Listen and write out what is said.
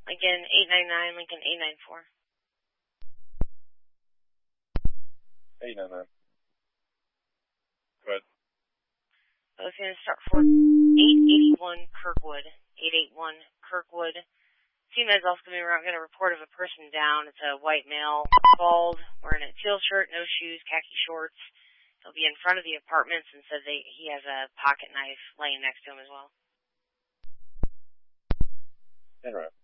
Lincoln 899, Lincoln 894. 899. Go ahead. I was going to start for 881 Kirkwood. 881 Kirkwood. Team is also going to report of a person down. It's a white male, bald, wearing a teal shirt, no shoes, khaki shorts. He'll be in front of the apartments and said he has a pocket knife laying next to him as well. Interrupt.